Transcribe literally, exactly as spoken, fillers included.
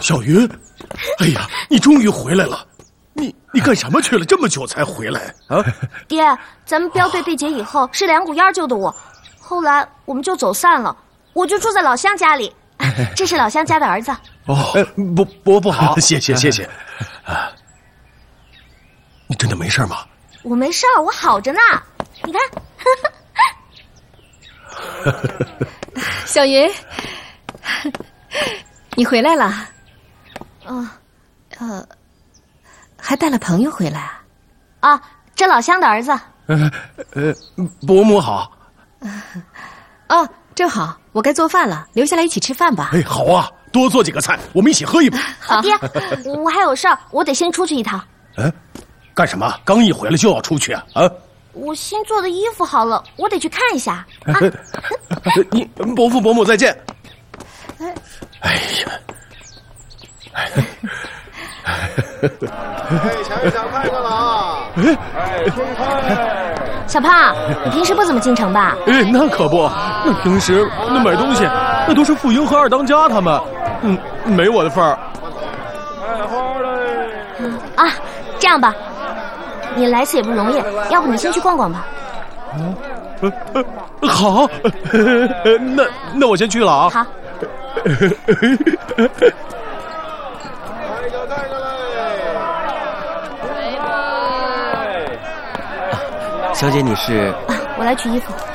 小云，哎呀，你终于回来了！你你干什么去了？这么久才回来啊？ 爹，咱们镖队被劫以后，是梁谷烟救的我，后来我们就走散了，我就住在老乡家里。这是老乡家的儿子。 哦，不不不好，谢谢谢谢。啊，你真的没事吗？ 我没事儿，我好着呢。你看。 小云，你回来了。 嗯， 呃，还带了朋友回来啊？ 啊，这老乡的儿子。 呃呃，伯母好。 哦，正好，我该做饭了，留下来一起吃饭吧。 哎，好啊，多做几个菜，我们一起喝一杯。 好， 爹，我还有事儿，我得先出去一趟。 嗯，干什么？刚一回来就要出去啊？啊！ 我新做的衣服好了，我得去看一下。啊、 你伯父伯母再见。哎呀！ 哎，想想看看了啊！哎，顺开！ 小胖，你平时不怎么进城吧？ 哎，那可不，那平时那买东西，那都是傅英和二当家他们，嗯，没我的份儿。 卖花嘞！ 啊，这样吧，你来次也不容易，要不你先去逛逛吧。 嗯，呃呃，好，呃、那那我先去了啊。 好。 开个开个嘞！ 小姐，你是？ 啊，我来取衣服。